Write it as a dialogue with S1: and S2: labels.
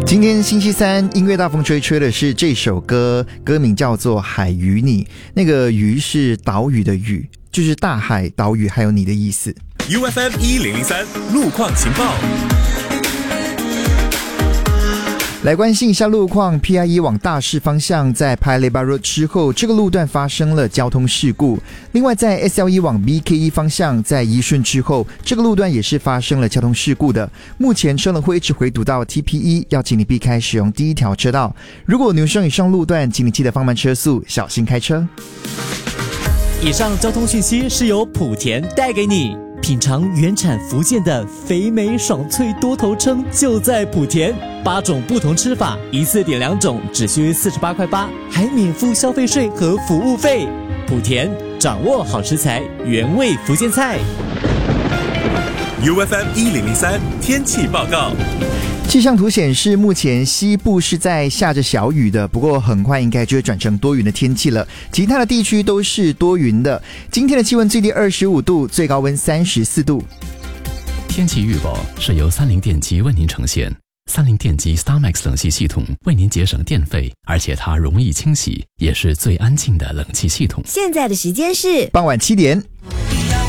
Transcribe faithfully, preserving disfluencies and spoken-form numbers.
S1: 今天星期三，音乐大风吹吹的是这首歌，歌名叫做《海与你》，那个鱼是岛屿的屿，就是大海、岛屿还有你的意思。
S2: U F M 一零零三路况情报。
S1: 来关心一下路况 ，P I E 往大市方向在 Paya Lebar Road 之后，这个路段发生了交通事故。另外，在 S L E 往 B K E 方向在宜顺之后，这个路段也是发生了交通事故的。目前车龙会一直回堵到 T P E， 要请你避开使用第一条车道。如果牛生以上路段，请你记得放慢车速，小心开车。
S3: 以上交通讯息是由莆田带给你。品尝原产福建的肥美爽脆多头称就在莆田，八种不同吃法，一次点两种，只需四十八块八，还免付消费税和服务费。莆田掌握好食材，原味福建菜。
S2: U F M 一零零三天气报告。
S1: 气象图显示，目前西部是在下着小雨的，不过很快应该就会转成多云的天气了。其他的地区都是多云的。今天的气温最低二十五度，最高温三十四度。
S4: 天气预报是由三菱电机为您呈现。三菱电机 StarMax 冷气系统为您节省电费，而且它容易清洗，也是最安静的冷气系统。
S5: 现在的时间是
S1: 傍晚七点。